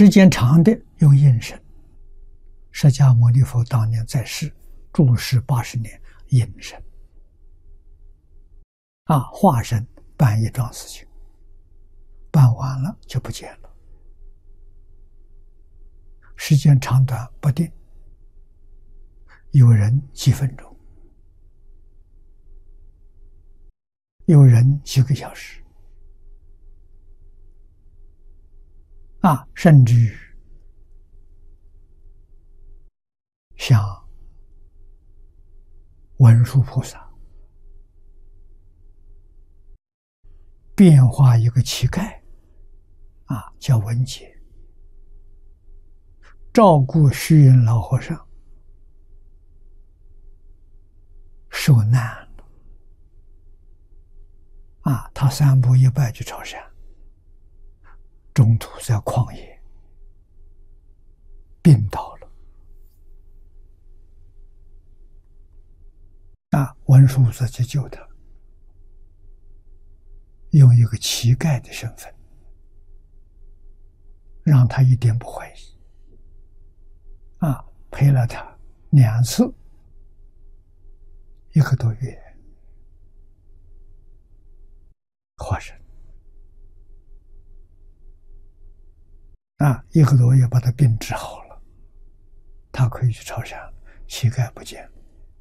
时间长的用应身。释迦牟尼佛当年在世，住世80年，应身化身办一桩事情，办完了就不见了，时间长短不定，有人几分钟，有人几个小时，甚至于像文殊菩萨变化一个乞丐叫文杰，照顾虚云老和尚受难了他3步1拜去朝山，中途在旷野病倒了文殊菩萨去救他，用一个乞丐的身份，让他一点不怀疑陪了他2次1个多月，化身1个多月把他病治好了，他可以去朝山，乞丐不见了。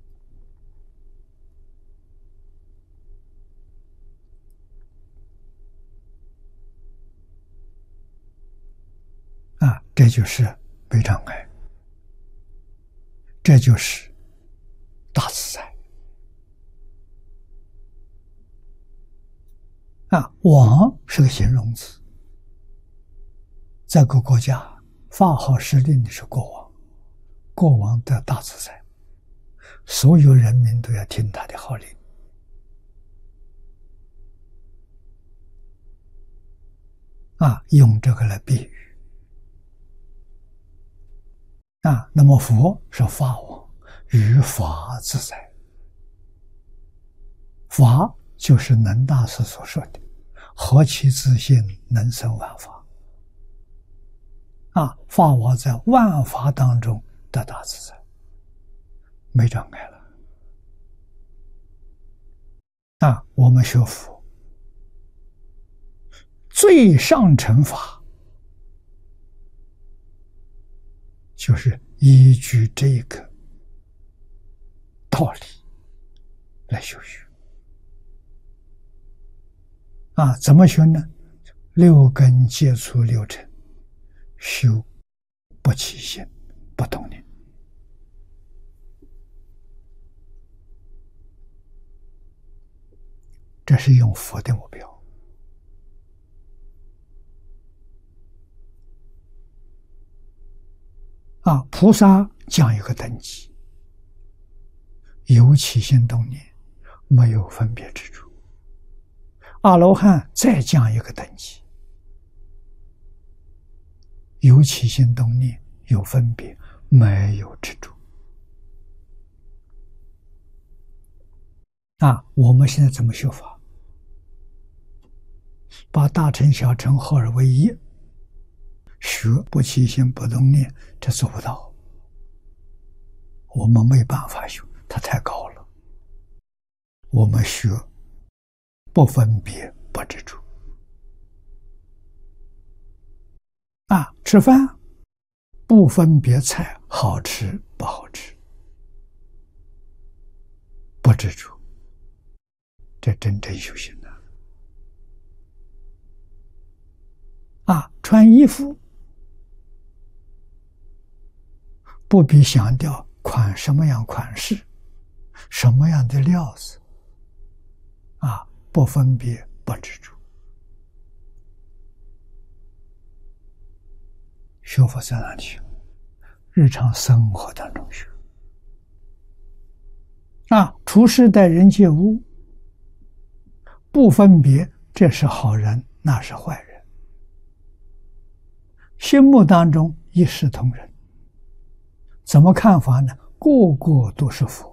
这就是没障碍，这就是大自在王是个形容词，在各国家发号施令的是国王，国王的大自在，所有人民都要听他的号令用这个来比喻那么佛是法王，于法自在，法就是能大师所说的何其自性，能生万法法王在万法当中得大自在，没障碍了我们学佛最上乘法就是依据这个道理来修学怎么修呢？6根接触6尘，修不起心不动念这是用佛的目标菩萨讲一个等级，有起心动念，没有分别之处。阿罗汉再讲一个等级，有起心动念，有分别，没有执着我们现在怎么修法？把大乘小乘合而为一，学不起心不动念，这做不到，我们没办法修，它太高了。我们学不分别不执着吃饭不分别菜好吃不好吃，不执着，这真正修行的穿衣服不必想掉款什么样款式，什么样的料子不分别不执着，学佛在哪里学？日常生活当中学处事待人接物不分别，这是好人，那是坏人，心目当中一视同仁，怎么看法呢？个个都是佛